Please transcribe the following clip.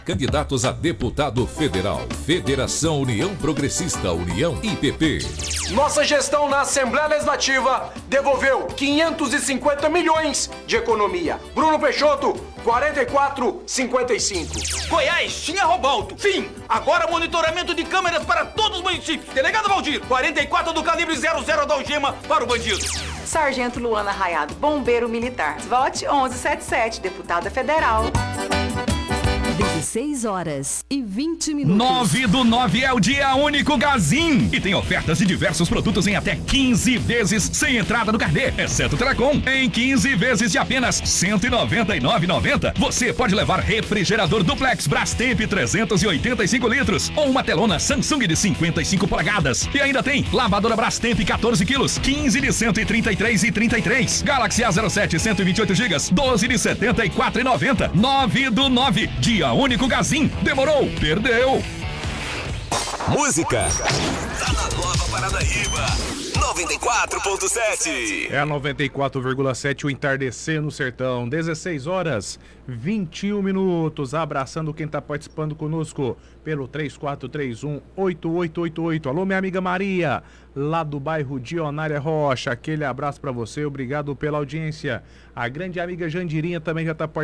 Candidatos a deputado federal. Federação União Progressista, União IPP. Nossa gestão na Assembleia Legislativa devolveu 550 milhões de economia. Bruno Peixoto, 44,55. Goiás tinha Robalto. Sim, agora monitoramento de câmeras para todos os municípios. Delegado Valdir, 44 do calibre 00 da algema para o bandido. Sargento Luana Raiado, bombeiro militar. Vote 1177, deputada federal. 16h20. 9/9 é o dia único Gazin. E tem ofertas de diversos produtos em até 15 vezes sem entrada no carnê, exceto Telecom. Em 15 vezes de apenas R$ 199,90. Você pode levar refrigerador duplex Brastemp 385 litros ou uma telona Samsung de 55 polegadas. E ainda tem lavadora Brastemp 14 quilos, 15 de 133,33. Galaxy A07 128 GB, 12 de 74,90. 9/9. Dia único Gazin. Demorou? Perdeu. Música. Tá na nova Paranaíba. 94.7. É a 94,7, o entardecer no sertão. 16h21. Abraçando quem tá participando conosco pelo 3431-8888. Alô, minha amiga Maria, lá do bairro Dionária Rocha. Aquele abraço pra você, obrigado pela audiência. A grande amiga Jandirinha também já tá participando.